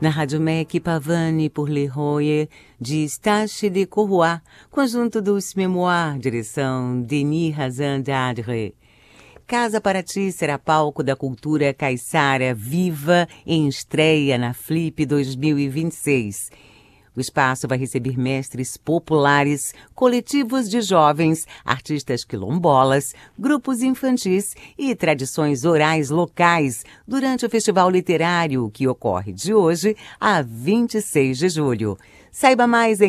Na Rádio MEC Pavane por Leroy, de Stache de Courroy, conjunto dos Memoirs, direção Denis Razan d'Adre. Casa Paraty será palco da cultura caiçara viva em estreia na Flip 2026. O espaço vai receber mestres populares, coletivos de jovens, artistas quilombolas, grupos infantis e tradições orais locais durante o Festival Literário, que ocorre de hoje a 26 de julho. Saiba mais em